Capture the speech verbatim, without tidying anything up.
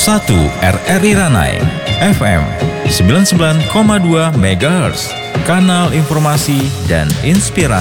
satu R R I Ranai, F M sembilan puluh sembilan koma dua megahertz, kanal informasi dan inspirasi.